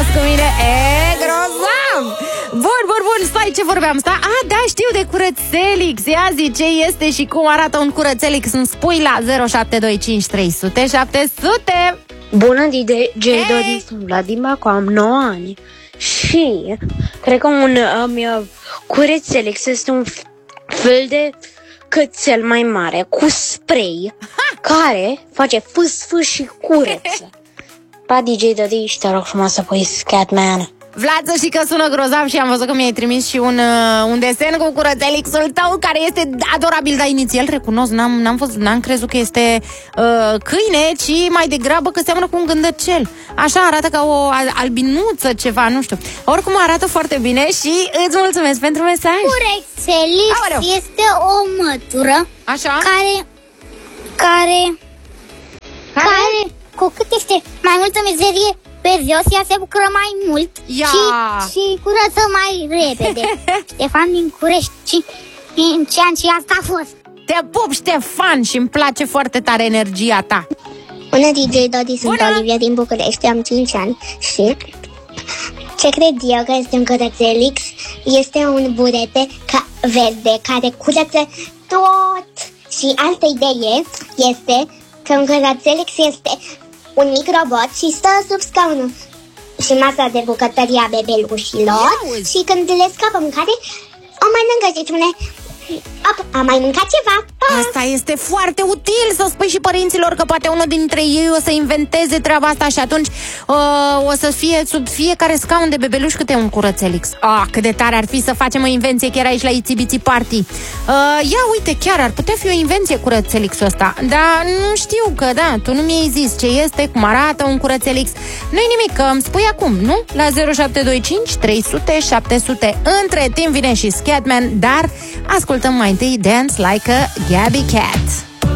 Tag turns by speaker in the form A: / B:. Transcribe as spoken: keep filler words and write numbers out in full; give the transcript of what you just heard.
A: cu mine. E grozav! Bun, bun, bun, stai, ce vorbeam? Stai? Ah, da, știu de curățelix. Ia zi, ce este și cum arată un curățelix. Îmi spui la zero șapte doi cinci trei zero zero șapte zero zero.
B: Bună, D J Dodi, sunt Vladim Bacu, am nouă ani. Și cred că un um, curățelix este un fel de cățel mai mare cu spray care face fâs, fâs și curăță. Pa, D J Dodi, și te rog frumos să pui Scatman.
A: Vlad, să știi că sună grozav și am văzut că mi-ai trimis și un, uh, un desen cu curățelixul tău, care este adorabil, dar inițial recunosc, n-am, n-am, fost, n-am crezut că este uh, câine, ci mai degrabă că seamănă cu un gândăcel. Așa arată ca o albinuță ceva, nu știu. Oricum arată foarte bine și îți mulțumesc pentru mesaj.
C: Curățelix este o mătură
A: Așa?
C: care, care, care, care, cu cât este mai multă mizerie pe jos, ea se bucură mai mult și, și curăță mai repede. Ștefan din Curești, cinci ani și asta a fost.
A: Te pup, Ștefan, și îmi place foarte tare energia ta.
D: Bună, D J Dodi, sunt Bună. Olivia din București, am cinci ani și ce cred eu că este un curățelix este un burete ca verde care curăță tot. Și altă idee este că un curățelix este un mic robot și stă sub scaunul și masa de bucătărie a bebelușilor. Iauzi. Și când le scapă mâncare, o mănâncă și spune: op, am mai mâncat ceva. Pa!
A: Asta este foarte util să spui și părinților că poate unul dintre ei o să inventeze treaba asta și atunci uh, o să fie sub fiecare scaun de bebeluș câte un curățelix. Ah, cât de tare ar fi să facem o invenție chiar aici la Itsy Bitsy Party. Uh, ia uite, chiar ar putea fi o invenție curățelixul ăsta. Dar nu știu că, da, tu nu mi-ai zis ce este, cum arată un curățelix. Nu-i nimic, că îmi spui acum, nu? La zero șapte doi cinci trei zero zero șapte zero zero. Între timp vine și Scatman, dar ascultăm mai întâi Dance Like a Gabby Cat.